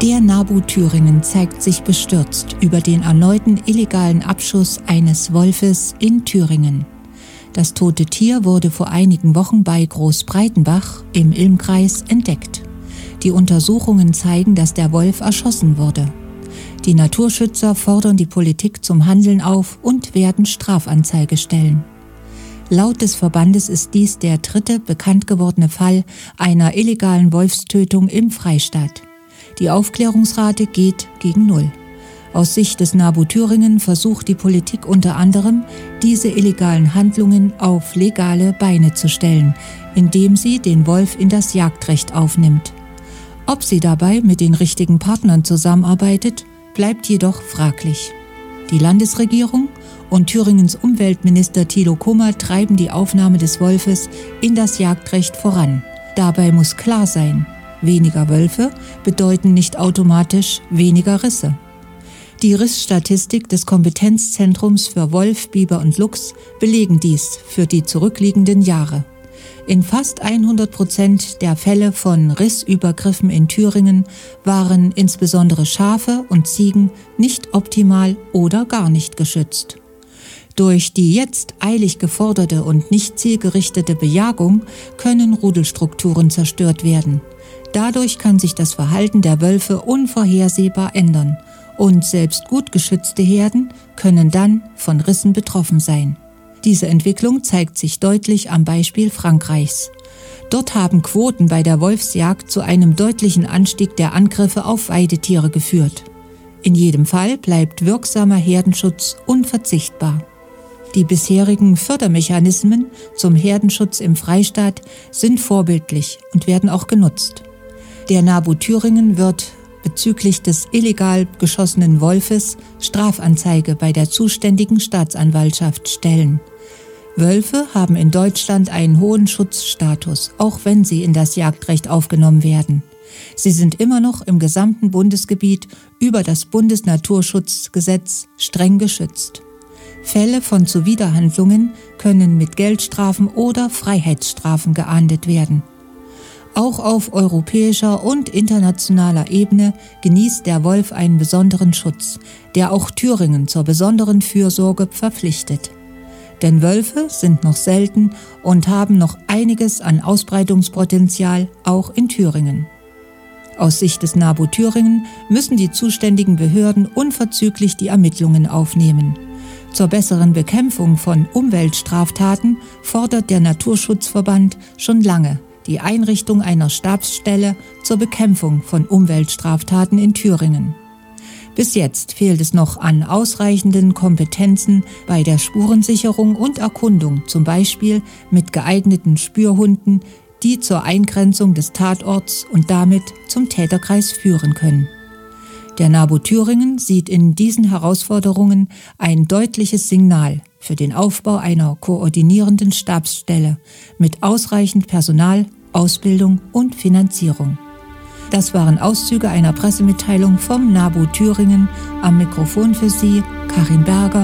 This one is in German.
Der NABU Thüringen zeigt sich bestürzt über den erneuten illegalen Abschuss eines Wolfes in Thüringen. Das tote Tier wurde vor einigen Wochen bei Großbreitenbach im Ilmkreis entdeckt. Die Untersuchungen zeigen, dass der Wolf erschossen wurde. Die Naturschützer fordern die Politik zum Handeln auf und werden Strafanzeige stellen. Laut des Verbandes ist dies der dritte bekannt gewordene Fall einer illegalen Wolfstötung im Freistaat. Die Aufklärungsrate geht gegen Null. Aus Sicht des NABU Thüringen versucht die Politik unter anderem, diese illegalen Handlungen auf legale Beine zu stellen, indem sie den Wolf in das Jagdrecht aufnimmt. Ob sie dabei mit den richtigen Partnern zusammenarbeitet, bleibt jedoch fraglich. Die Landesregierung und Thüringens Umweltminister Thilo Kummer treiben die Aufnahme des Wolfes in das Jagdrecht voran. Dabei muss klar sein, weniger Wölfe bedeuten nicht automatisch weniger Risse. Die Rissstatistik des Kompetenzzentrums für Wolf, Biber und Luchs belegen dies für die zurückliegenden Jahre. In fast 100% der Fälle von Rissübergriffen in Thüringen waren insbesondere Schafe und Ziegen nicht optimal oder gar nicht geschützt. Durch die jetzt eilig geforderte und nicht zielgerichtete Bejagung können Rudelstrukturen zerstört werden. Dadurch kann sich das Verhalten der Wölfe unvorhersehbar ändern und selbst gut geschützte Herden können dann von Rissen betroffen sein. Diese Entwicklung zeigt sich deutlich am Beispiel Frankreichs. Dort haben Quoten bei der Wolfsjagd zu einem deutlichen Anstieg der Angriffe auf Weidetiere geführt. In jedem Fall bleibt wirksamer Herdenschutz unverzichtbar. Die bisherigen Fördermechanismen zum Herdenschutz im Freistaat sind vorbildlich und werden auch genutzt. Der NABU Thüringen wird bezüglich des illegal geschossenen Wolfes Strafanzeige bei der zuständigen Staatsanwaltschaft stellen. Wölfe haben in Deutschland einen hohen Schutzstatus, auch wenn sie in das Jagdrecht aufgenommen werden. Sie sind immer noch im gesamten Bundesgebiet über das Bundesnaturschutzgesetz streng geschützt. Fälle von Zuwiderhandlungen können mit Geldstrafen oder Freiheitsstrafen geahndet werden. Auch auf europäischer und internationaler Ebene genießt der Wolf einen besonderen Schutz, der auch Thüringen zur besonderen Fürsorge verpflichtet. Denn Wölfe sind noch selten und haben noch einiges an Ausbreitungspotenzial, auch in Thüringen. Aus Sicht des NABU Thüringen müssen die zuständigen Behörden unverzüglich die Ermittlungen aufnehmen. Zur besseren Bekämpfung von Umweltstraftaten fordert der Naturschutzverband schon lange die Einrichtung einer Stabsstelle zur Bekämpfung von Umweltstraftaten in Thüringen. Bis jetzt fehlt es noch an ausreichenden Kompetenzen bei der Spurensicherung und Erkundung, zum Beispiel mit geeigneten Spürhunden, die zur Eingrenzung des Tatorts und damit zum Täterkreis führen können. Der NABU Thüringen sieht in diesen Herausforderungen ein deutliches Signal für den Aufbau einer koordinierenden Stabsstelle mit ausreichend Personal, Ausbildung und Finanzierung. Das waren Auszüge einer Pressemitteilung vom NABU Thüringen. Am Mikrofon für Sie Karin Berger.